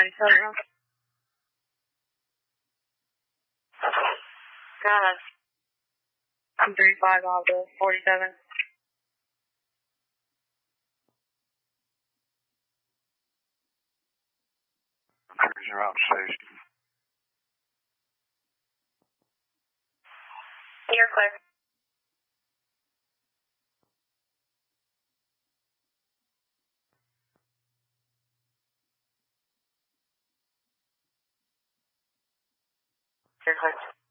97 room. Go ahead. 35 off the 47. Cruising around station. You're clear. You're clear.